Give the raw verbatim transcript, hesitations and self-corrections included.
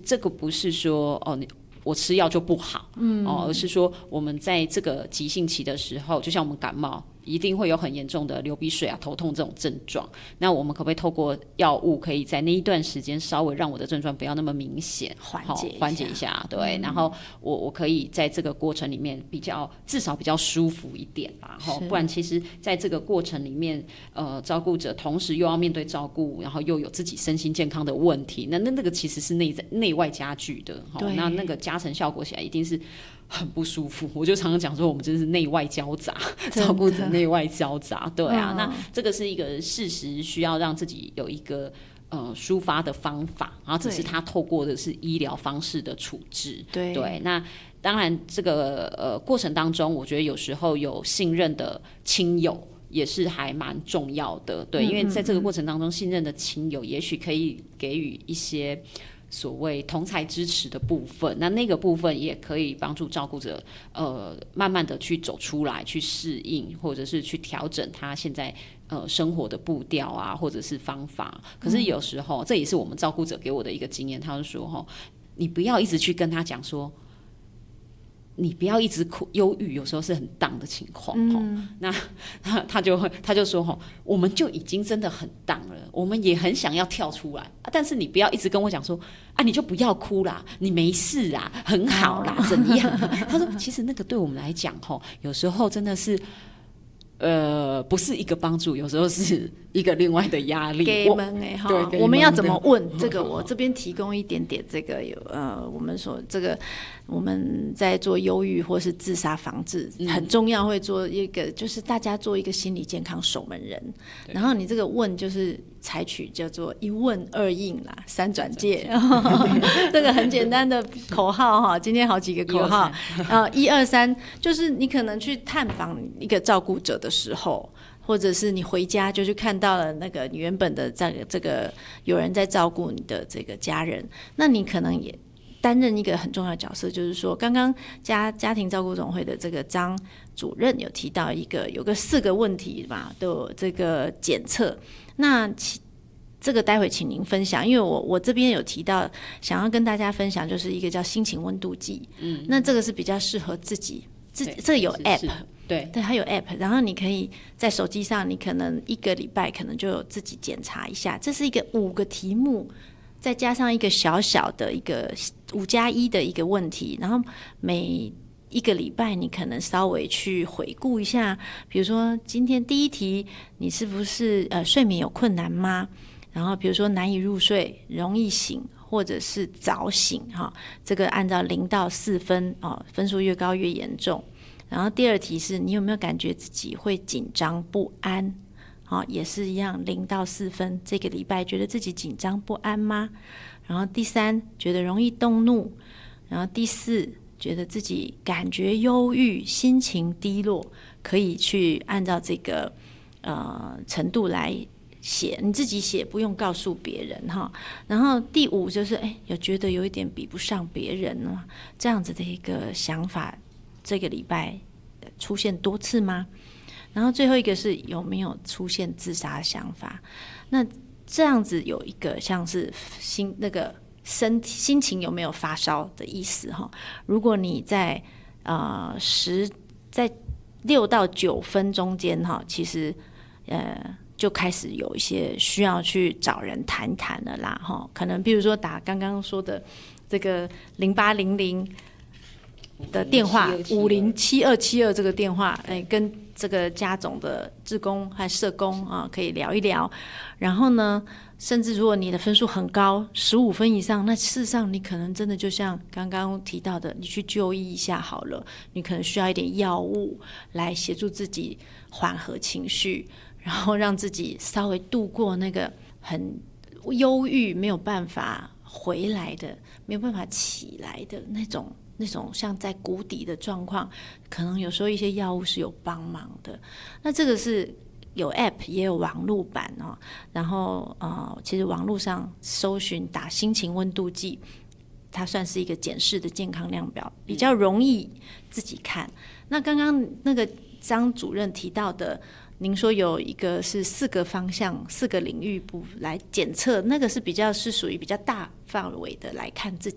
这个不是说哦你我吃药就不好，嗯哦，而是说我们在这个急性期的时候，就像我们感冒一定会有很严重的流鼻水啊、头痛这种症状。那我们可不可以透过药物，可以在那一段时间稍微让我的症状不要那么明显， 缓解缓解一下？对，嗯、然后我我可以在这个过程里面比较至少比较舒服一点吧。不然其实在这个过程里面，呃，照顾者同时又要面对照顾，然后又有自己身心健康的问题，那那那个其实是内在内外加剧的。那那个加成效果起来一定是很不舒服。我就常常讲说，我们真是内外交杂，照顾者内外交杂。对啊、嗯，那这个是一个事实，需要让自己有一个呃抒发的方法，然后只是他透过的是医疗方式的处置。对对，那当然这个呃过程当中，我觉得有时候有信任的亲友也是还蛮重要的。对，因为在这个过程当中，信任的亲友也许可以给予一些所谓同侪支持的部分，那那个部分也可以帮助照顾者呃慢慢的去走出来，去适应，或者是去调整他现在呃生活的步调啊，或者是方法。可是有时候、嗯、这也是我们照顾者给我的一个经验，他就说齁，你不要一直去跟他讲说你不要一直哭忧郁，有时候是很down的情况、嗯、那他就会他就说我们就已经真的很down了，我们也很想要跳出来、啊、但是你不要一直跟我讲说啊，你就不要哭啦，你没事啦，很好啦，怎样他说其实那个对我们来讲有时候真的是呃，不是一个帮助，有时候是一个另外的压力。 给们哎哈，我们要怎么问？这个我这边提供一点点这个有呃，我们说这个我们在做忧郁或是自杀防治、嗯、很重要，会做一个就是大家做一个心理健康守门人。然后你这个问就是采取叫做一问二应啦，三转介，这个很简单的口号哈。今天好几个口号，呃，一二三，就是你可能去探访一个照顾者的时候，或者是你回家就去看到了那个你原本的这个这个有人在照顾你的这个家人，那你可能也担任一个很重要的角色，就是说刚刚家家庭照顾总会的这个张主任有提到一个有个四个问题吧，都有这个检测。那这个待会请您分享，因为我我这边有提到想要跟大家分享，就是一个叫心情温度计。嗯，那这个是比较适合自己，自这个有 app。对对，它有 app， 然后你可以在手机上，你可能一个礼拜可能就有自己检查一下。这是一个五个题目，再加上一个小小的一个五加一的一个问题，然后每一个礼拜你可能稍微去回顾一下，比如说今天第一题，你是不是呃睡眠有困难吗？然后比如说难以入睡、容易醒，或者是早醒哈，这个按照零到四分哦，分数越高越严重。然后第二题是你有没有感觉自己会紧张不安、哦、也是一样零到四分，这个礼拜觉得自己紧张不安吗？然后第三觉得容易动怒，然后第四觉得自己感觉忧郁心情低落，可以去按照这个呃程度来写，你自己写不用告诉别人哈。然后第五就是哎，有觉得有一点比不上别人呢，这样子的一个想法这个礼拜出现多次吗？然后最后一个是有没有出现自杀的想法？那这样子有一个像是心那个身体心情有没有发烧的意思哈？如果你在呃十在六到九分中间哈，其实呃就开始有一些需要去找人谈谈了啦哈。可能比如说打刚刚说的这个零八零零。的电话五零七二七二这个电话，哎，跟这个家总的志工和社工啊可以聊一聊。然后呢，甚至如果你的分数很高，十五分以上，那事实上你可能真的就像刚刚提到的，你去就医一下好了。你可能需要一点药物来协助自己缓和情绪，然后让自己稍微度过那个很忧郁没有办法回来的、没有办法起来的那种。那种像在谷底的状况，可能有时候一些药物是有帮忙的。那这个是有 app 也有网络版哦。然后呃，其实网络上搜寻打心情温度计，它算是一个检视的健康量表，比较容易自己看。那刚刚那个张主任提到的，您说有一个是四个方向、四个领域部来检测，那个是比较是属于比较大范围的来看自